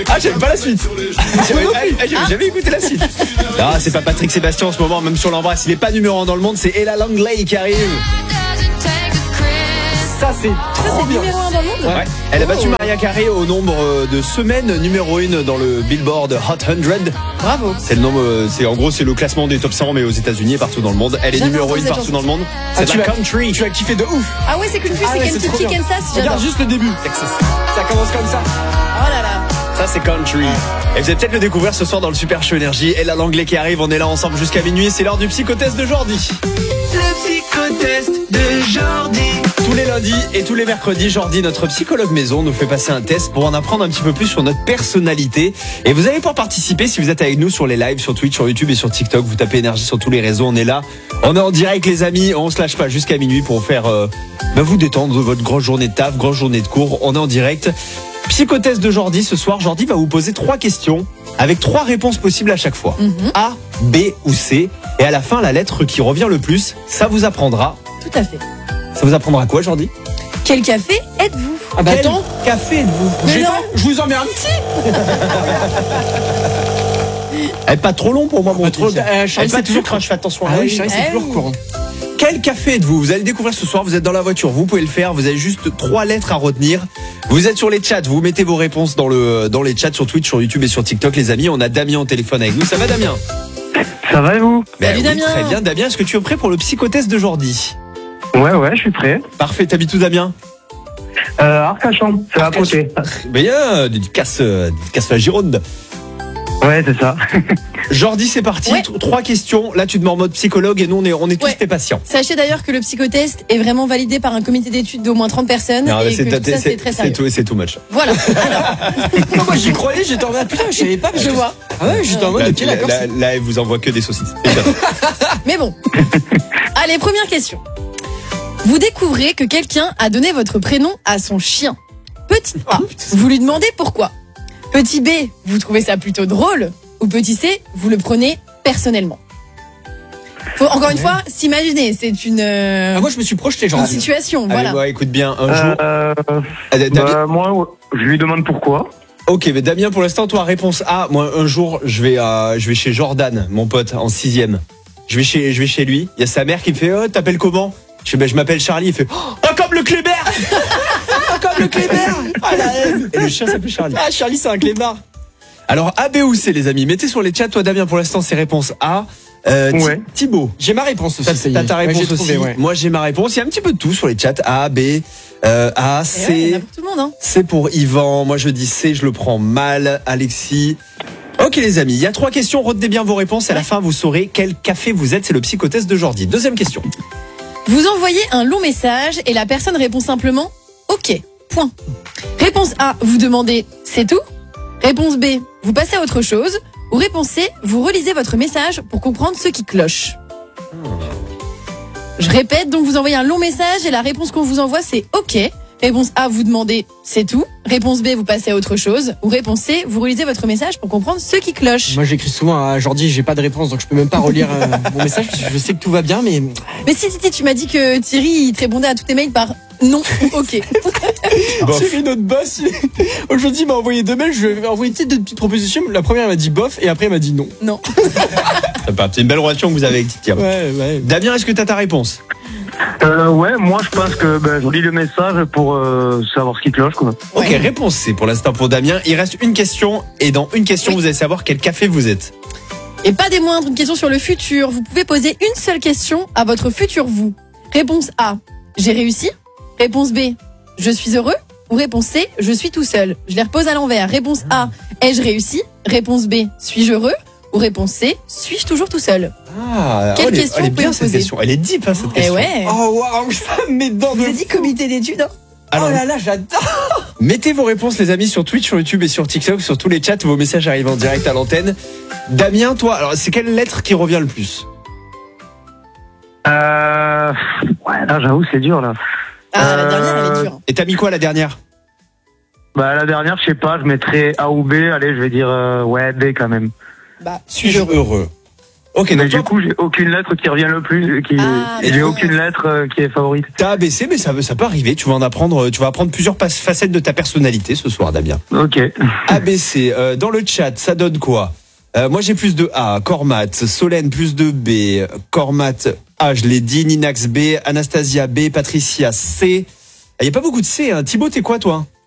Ah, j'aime pas la suite. J'avais jamais écouté la suite. Ah, c'est pas Patrick Sébastien en ce moment, même si on l'embrasse. Il est pas numéro 1 dans le monde, c'est Ella Langley qui arrive. Ça, c'est numéro 1 dans le monde. Ouais. Elle a battu Mariah Carey au nombre de semaines numéro 1 dans le Billboard Hot 100. Bravo. C'est le nombre, en gros, c'est le classement des top 100, mais aux États-Unis et partout dans le monde. Elle est numéro 1 partout dans le monde. C'est de la country. Tu as kiffé de ouf. Ah ouais, c'est country, c'est Kentucky, Kansas. Regarde juste le début. Ça commence comme ça. Oh là là. Ça, c'est country. Et vous allez peut-être le découvrir ce soir dans le Super Show Énergie. Ella Langley qui arrive, on est là ensemble jusqu'à minuit. C'est l'heure du psychotest de Jordi. Le psychotest de Jordi. Tous les lundis et tous les mercredis, Jordi, notre psychologue maison, nous fait passer un test pour en apprendre un petit peu plus sur notre personnalité. Et vous allez pouvoir participer si vous êtes avec nous sur les lives, sur Twitch, sur YouTube et sur TikTok. Vous tapez Énergie sur tous les réseaux, on est là. On est en direct les amis, on se lâche pas jusqu'à minuit pour faire vous détendre de votre grosse journée de taf, grosse journée de cours. On est en direct. Psychotest de Jordi ce soir. Jordi va vous poser 3 questions avec 3 réponses possibles à chaque fois. A, B ou C. Et à la fin, la lettre qui revient le plus, ça vous apprendra. Tout à fait. Ça vous apprendra quoi, Jordi? Quel café êtes-vous? Ah bah Quel attends, café êtes-vous? je vous en mets un petit. Elle est pas trop long pour moi, mon trop. petit. Charlie, c'est c'est toujours je fais attention. Ah oui, Charlie, c'est toujours courant. Quel café êtes-vous? Vous allez le découvrir ce soir, vous êtes dans la voiture, vous pouvez le faire, vous avez juste 3 lettres à retenir. Vous êtes sur les chats, vous mettez vos réponses dans les chats sur Twitch, sur YouTube et sur TikTok les amis. On a Damien au téléphone avec nous, ça va Damien? Ça va et vous? Salut Damien. Très bien Damien, est-ce que tu es prêt pour le psychotest de Jordi? Ouais, je suis prêt. Parfait, t'habites où Damien? Arcachon, c'est à côté. Bien, dédicace la Gironde. Ouais, c'est ça. Jordi, c'est parti, Ouais. 3 questions. Là, tu te mets en mode psychologue et nous, on est tous Ouais. tes patients. Sachez d'ailleurs que le psychotest est vraiment validé par un comité d'études d'au moins 30 personnes Non, et que tout ça c'est très sérieux. c'est too much. Voilà. Alors, Moi j'y croyais, j'étais en mode putain, je savais pas. je vois. Ah ouais, j'étais en mode ok, d'accord. Là, elle vous envoie que des saucisses. Mais bon. Allez, première question. Vous découvrez que quelqu'un a donné votre prénom à son chien. Petit A, vous lui demandez pourquoi. Petit B, vous trouvez ça plutôt drôle. Ou petit C, vous le prenez personnellement. Faut encore une fois s'imaginer, c'est une Moi je me suis projeté genre. situation, Allez, voilà. moi, écoute bien, un jour. Damien. Moi, je lui demande pourquoi. Ok, mais Damien, pour l'instant, toi, réponse A. Moi, un jour, je vais chez Jordan, mon pote, en 6e. Je vais chez lui. Il y a sa mère qui me fait, t'appelles comment? Je fais, je m'appelle Charlie. Il fait, comme le Kléber. Comme le Kléber. Ah, la haine. Et le chien s'appelle Charlie. Ah Charlie c'est un clébard. Alors, A, B ou C, les amis. Mettez sur les chats. Toi, Damien, pour l'instant, c'est réponse A. Ouais. Thibaut. J'ai ma réponse aussi. ça y est. T'as ta réponse Ouais, j'ai trouvé, aussi. ouais. Moi, j'ai ma réponse. Il y a un petit peu de tout sur les chats. A, B, A, Et ouais, il y en a C. pour tout le monde, hein. C pour Yvan. Moi, je dis C, je le prends mal. Alexis. Ok, les amis. Il y a 3 questions. Retenez bien vos réponses. À la fin, vous saurez quel café vous êtes. C'est le psychotest de Jordi. Deuxième question. Vous envoyez un long message et la personne répond simplement OK. Point. Réponse A, vous demandez c'est tout. Réponse B, vous passez à autre chose. Ou réponse C, vous relisez votre message pour comprendre ce qui cloche. Je répète, donc vous envoyez un long message et la réponse qu'on vous envoie c'est OK. Réponse A, vous demandez c'est tout. Réponse B, vous passez à autre chose. Ou réponse C, vous relisez votre message pour comprendre ce qui cloche. Moi j'écris souvent à Jordi, j'ai pas de réponse donc je peux même pas relire mon message parce que je sais que tout va bien mais Mais si, tu m'as dit que Thierry, il te répondait à tous tes mails par non ou OK. Thierry notre boss aujourd'hui il m'a envoyé 2 mails, je lui ai envoyé deux petites propositions, la première elle m'a dit bof et après elle m'a dit non. Non. C'est une belle relation que vous avez avec Titi. Ouais. Damien, est-ce que t'as ta réponse? Ouais, moi je pense que je lis le message pour savoir ce qui cloche quoi. Ok, Ouais. réponse C pour l'instant pour Damien. Il reste une question et dans une question, vous allez savoir quel café vous êtes. Et pas des moindres, une question sur le futur. Vous pouvez poser une seule question à votre futur vous. Réponse A, j'ai réussi. Réponse B, je suis heureux. Ou réponse C, je suis tout seul. Je les repose à l'envers. Réponse A, ai-je réussi? Réponse B, suis-je heureux? Ou réponse C, suis-je toujours tout seul? Ah, Quelle elle est- question elle est vous pouvez bien me cette poser question. Elle est deep cette Eh question. ouais. Oh waouh, ça me met dedans Vous de avez dit fou. comité d'études, hein? Alors, Oh là là, j'adore. mettez vos réponses les amis sur Twitch, sur YouTube et sur TikTok, sur tous les chats, vos messages arrivent en direct à l'antenne. Damien, toi, alors c'est quelle lettre qui revient le plus? Ouais, là j'avoue c'est dur là. Ah, la dernière, elle est dure. Et t'as mis quoi la dernière? La dernière, je sais pas, je mettrais A ou B. Allez, je vais dire ouais B quand même. Bah, Suis-je heureux? Ok, Mais donc du toi, coup, j'ai aucune lettre qui revient le plus. J'ai d'accord. aucune lettre qui est favorite. t'as ABC, mais ça peut arriver. Tu vas apprendre plusieurs facettes de ta personnalité ce soir, Damien. Ok. ABC, dans le chat, ça donne quoi? Moi j'ai plus de A, Cormat, Solène plus de B, Cormat A, je l'ai dit, Ninax B, Anastasia B, Patricia C. Il n'y a pas beaucoup de C, hein. Thibaut, t'es quoi toi?